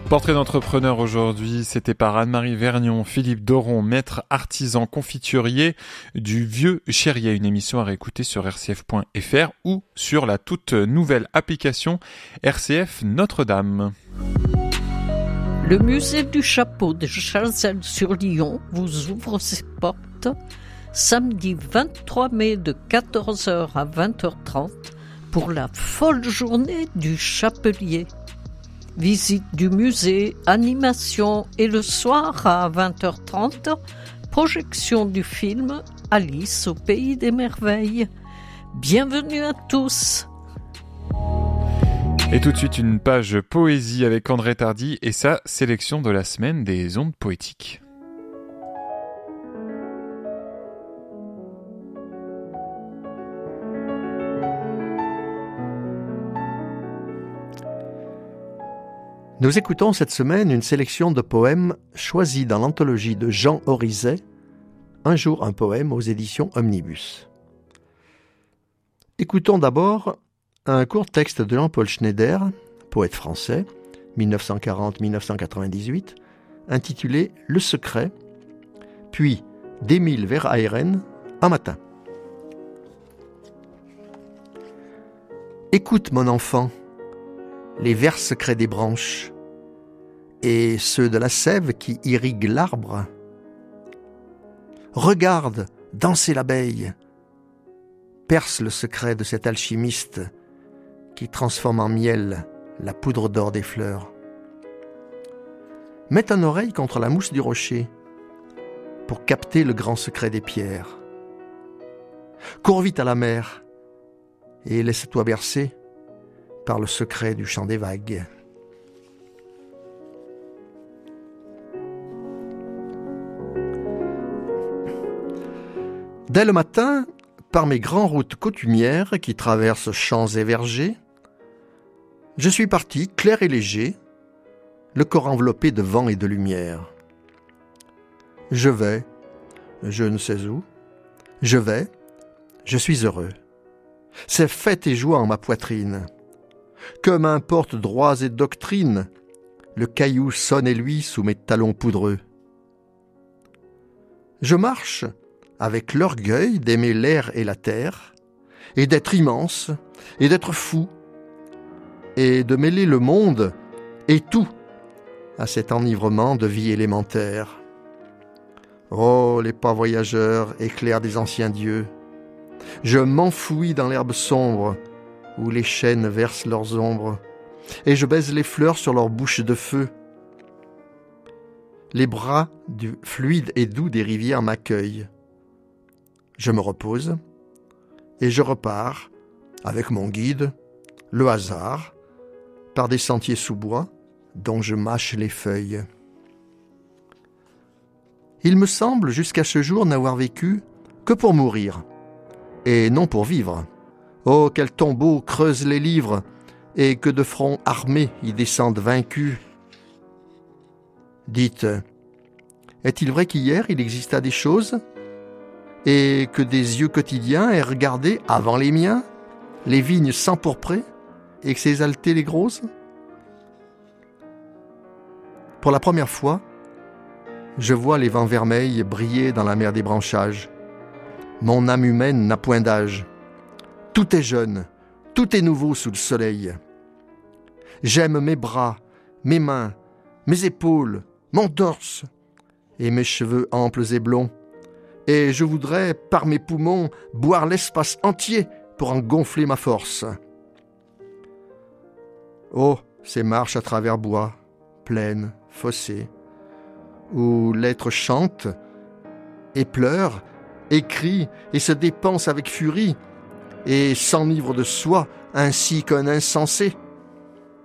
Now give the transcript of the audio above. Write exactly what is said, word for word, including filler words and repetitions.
Portrait d'entrepreneur aujourd'hui, c'était par Anne-Marie Vergnon, Philippe Doron, maître artisan confiturier du Vieux Cherrier, une émission à réécouter sur r c f point f r ou sur la toute nouvelle application R C F Notre-Dame. Le musée du chapeau de Chazelles-sur-Lyon vous ouvre ses portes samedi vingt-trois mai de quatorze heures à vingt heures trente pour la folle journée du chapelier. Visite du musée, animation et le soir à vingt heures trente, projection du film Alice au pays des merveilles. Bienvenue à tous. Et tout de suite une page poésie avec André Tardy et sa sélection de la semaine des ondes poétiques. Nous écoutons cette semaine une sélection de poèmes choisis dans l'anthologie de Jean Orizet, Un jour un poème aux éditions Omnibus. Écoutons d'abord un court texte de Jean-Paul Schneider, poète français, dix-neuf cent quarante à dix-neuf cent quatre-vingt-dix-huit, intitulé « Le secret », puis d'Émile Verhaeren, Un matin. Écoute mon enfant, les vers secrets des branches et ceux de la sève qui irrigue l'arbre. Regarde danser l'abeille, perce le secret de cet alchimiste qui transforme en miel la poudre d'or des fleurs. Mets ton oreille contre la mousse du rocher pour capter le grand secret des pierres. Cours vite à la mer et laisse-toi bercer par le secret du chant des vagues. Dès le matin, par mes grandes routes coutumières qui traversent champs et vergers, je suis parti, clair et léger, le corps enveloppé de vent et de lumière. Je vais, je ne sais où, je vais, je suis heureux. C'est fête et joie en ma poitrine. Que m'importe droits et doctrines, le caillou sonne et luit sous mes talons poudreux. Je marche avec l'orgueil d'aimer l'air et la terre, et d'être immense, et d'être fou, et de mêler le monde et tout à cet enivrement de vie élémentaire. Oh, les pas voyageurs, éclairs des anciens dieux, je m'enfouis dans l'herbe sombre, où les chênes versent leurs ombres, et je baise les fleurs sur leurs bouches de feu. Les bras du fluide et doux des rivières m'accueillent. Je me repose, et je repars, avec mon guide, le hasard, par des sentiers sous bois, dont je mâche les feuilles. Il me semble, jusqu'à ce jour, n'avoir vécu que pour mourir, et non pour vivre. Oh, quel tombeau creuse les livres, et que de fronts armés y descendent vaincus. Dites, est-il vrai qu'hier il exista des choses, et que des yeux quotidiens aient regardé, avant les miens, les vignes s'empourprer, et que s'exaltaient les grosses? Pour la première fois, je vois les vents vermeils briller dans la mer des branchages. Mon âme humaine n'a point d'âge. Tout est jeune, tout est nouveau sous le soleil. J'aime mes bras, mes mains, mes épaules, mon torse et mes cheveux amples et blonds. Et je voudrais, par mes poumons, boire l'espace entier pour en gonfler ma force. Oh, ces marches à travers bois, plaines, fossés, où l'être chante et pleure, et crie et se dépense avec furie, et s'enivre de soi ainsi qu'un insensé.